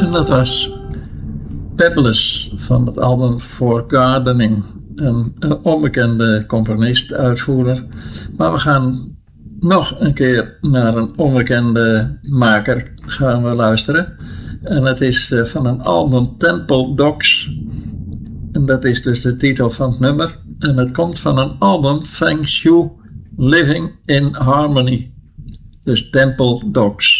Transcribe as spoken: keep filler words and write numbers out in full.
En dat was Pebbles van het album For Gardening. Een, een onbekende componist, uitvoerder. Maar we gaan nog een keer naar een onbekende maker gaan we luisteren. En het is van een album Temple Dogs. En dat is dus de titel van het nummer. En het komt van een album Thanks You Living in Harmony. Dus Temple Dogs.